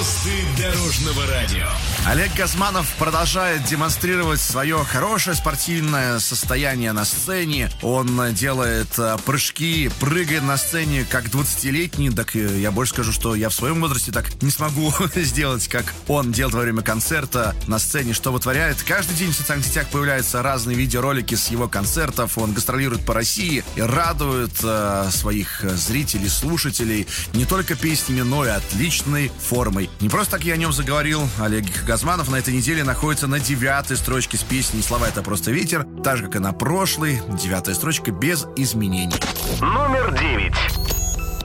Звезды дорожного радио. Олег Газманов продолжает демонстрировать свое хорошее спортивное состояние на сцене. Он делает прыжки, прыгает на сцене как 20-летний. Так я больше скажу, что я в своем возрасте так не смогу сделать, как он делает во время концерта на сцене, что вытворяет. Каждый день в социальных сетях появляются разные видеоролики с его концертов. Он гастролирует по России и радует своих зрителей, слушателей не только песнями, но и отличной формой. Не просто так я о нем заговорил. Олег Газманов на этой неделе находится на 9-й строчке с песней «Слова — это просто ветер», так же, как и на прошлой. 9-я строчка без изменений. Номер 9.